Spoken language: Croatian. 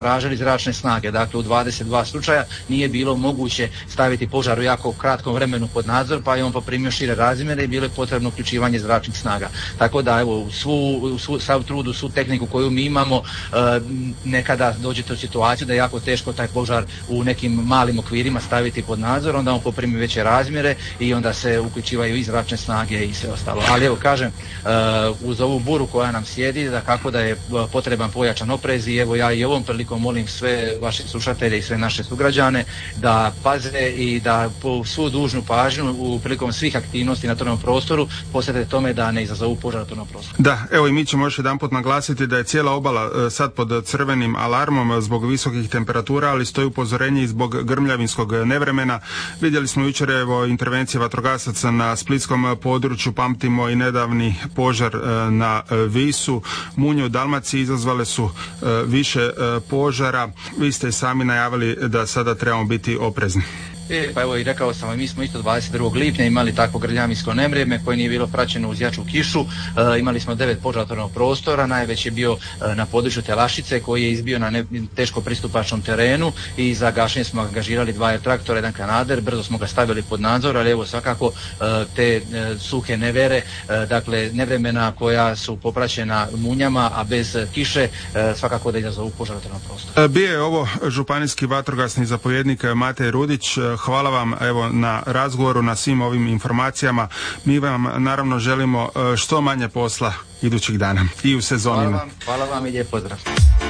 tražili zračne snage. Dakle, u 22 slučaja nije bilo moguće staviti požar u jako kratkom vremenu pod nadzor, pa je on poprimio šire razmjere i bilo je potrebno uključivanje zračnih snaga. Tako da, evo, sav trud, svu tehniku koju mi imamo, nekada dođete u situaciju da je jako teško taj požar u nekim malim okvirima staviti pod nadzor, onda on poprimi veće razmjere i onda se uključivaju i zračne snage i sve ostalo. Ali evo, kažem, uz ovu buru koja nam slijedi, da kako da je potreban pojačan oprez i evo ja i ovom prilikom molim sve vaše slušatelje i sve naše sugrađane da paze i da po svu dužnu pažnju u prilikom svih aktivnosti na otvorenom prostoru posvete tome da ne izazovu požar na otvorenom prostoru. Da, evo i mi ćemo još jedanput naglasiti da je cijela obala sad pod crvenim alarmom zbog visokih temperatura, ali stoji upozorenje i zbog grmljavinskog nevremena. Vidjeli smo jučer evo intervencije vatrogasaca na splitskom području, pamtimo i nedavni požar na Visu. Munje u Dalmaciji izazvale su više požara. Vi ste sami najavili da sada trebamo biti oprezni. Pa evo i rekao sam, mi smo isto 22. lipnja imali takvo grmljavinsko nevrijeme koje nije bilo praćeno uz jaču kišu. Imali smo 9 požara otvorenog prostora, najveći je bio na području Telašice koji je izbio na teško pristupačnom terenu i za gašenje smo angažirali 2 traktora, jedan kanader, brzo smo ga stavili pod nadzor, ali evo svakako te suhe nevere, dakle nevremena koja su popraćena munjama, a bez kiše, svakako da izazovu požar otvorenog prostora. Bio je ovo županijski vatrogasni zapovjednik Matej Rudić. Hvala vam evo na razgovoru, na svim ovim informacijama. Mi vam naravno želimo što manje posla idućih dana i u sezoni. Hvala vam i lijep pozdrav.